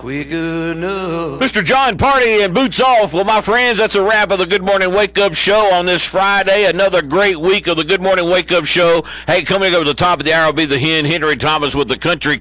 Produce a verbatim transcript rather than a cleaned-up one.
quick enough. Mister John Party and Boots Off. Well, my friends, that's a wrap of the Good Morning Wake Up Show on this Friday. Another great week of the Good Morning Wake Up Show. Hey, coming up at the top of the hour will be the Hen, Henry Thomas with the Country